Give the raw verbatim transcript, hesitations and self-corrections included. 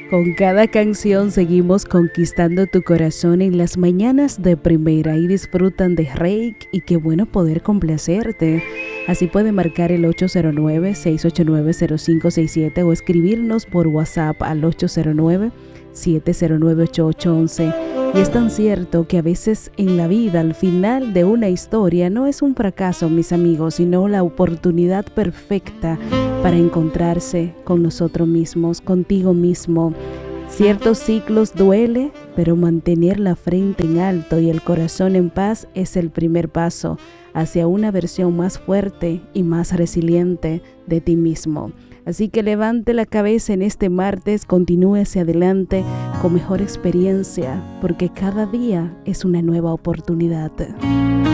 Con cada canción seguimos conquistando tu corazón en las mañanas de primera y disfrutan de Reik y qué bueno poder complacerte. Así puede marcar el ocho cero nueve, seis ocho nueve, cero cinco seis siete o escribirnos por WhatsApp al ocho cero nueve, siete cero nueve, ocho ocho uno uno. Y es tan cierto que a veces en la vida, al final de una historia, no es un fracaso, mis amigos, sino la oportunidad perfecta para encontrarse con nosotros mismos, contigo mismo. Ciertos ciclos duele, pero mantener la frente en alto y el corazón en paz es el primer paso hacia una versión más fuerte y más resiliente de ti mismo. Así que levante la cabeza en este martes, continúe hacia adelante con mejor experiencia, porque cada día es una nueva oportunidad.